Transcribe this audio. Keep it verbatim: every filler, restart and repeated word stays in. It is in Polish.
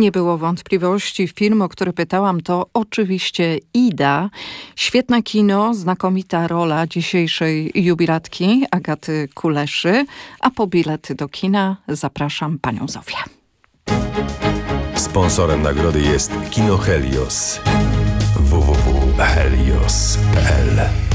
nie było wątpliwości. Film, o który pytałam, to oczywiście Ida. Świetne kino, znakomita rola dzisiejszej jubilatki Agaty Kuleszy. A po bilety do kina zapraszam panią Zofię. Sponsorem nagrody jest Kino Helios. w w w kropka helios kropka p l